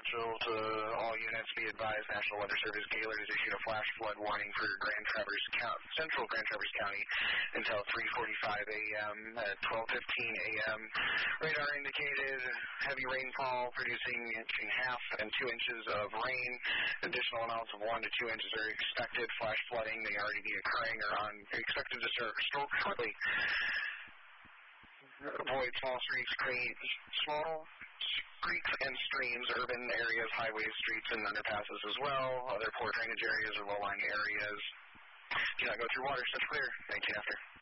Central to all units, be advised, National Weather Service Gaylord has issued a flash flood warning for Central Grand Traverse County until 3:45 a.m. At 12:15 a.m., radar indicated heavy rainfall producing 1.5 and 2 inches of rain. Additional amounts of 1 to 2 inches are expected. Flash flooding may already be occurring or expected to start shortly. Avoid small creeks and streams, urban areas, highways, streets, and underpasses as well. Other poor drainage areas or low-lying areas. Do not go through water. Such clear. 19 after.